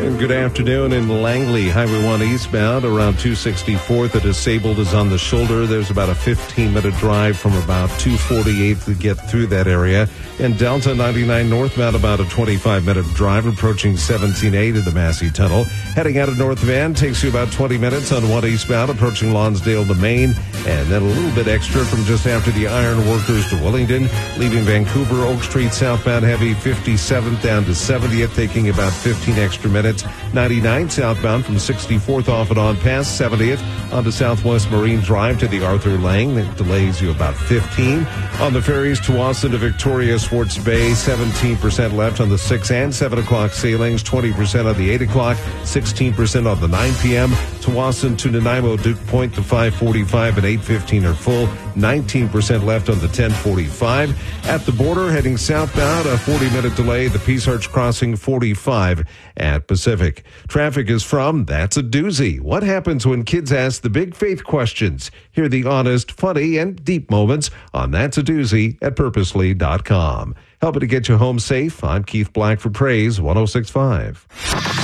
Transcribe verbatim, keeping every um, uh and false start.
And good afternoon in Langley, Highway one eastbound, around two sixty-fourth. A disabled is on the shoulder. There's about a fifteen-minute drive from about two forty-eighth to get through that area. And Delta ninety-nine northbound, about a twenty-five-minute drive approaching seventeen A to the Massey Tunnel. Heading out of North Van takes you about twenty minutes on one eastbound, approaching Lonsdale to Maine. And then a little bit extra from just after the Iron Workers to Willingdon. Leaving Vancouver, Oak Street southbound heavy fifty-seventh down to seventieth, taking about fifteen extra minutes. ninety-nine southbound from sixty-fourth off and on past seventieth onto Southwest Marine Drive to the Arthur Lang. That delays you about fifteen. On the ferries to Austin to Victoria, Swartz Bay, seventeen percent left on the six and seven o'clock sailings, twenty percent on the eight o'clock, sixteen percent on the nine p.m. To Austin to Nanaimo, Duke Point to five forty-five and eight fifteen are full, nineteen percent left on the ten forty-five. At the border, heading southbound, a forty-minute delay, the Peace Arch crossing forty-five at Pacific. Traffic is from That's a Doozy. What happens when kids ask the big faith questions? Hear the honest, funny, and deep moments on That's a Doozy at purposely dot com. Helping to get you home safe, I'm Keith Black for Praise one oh six point five.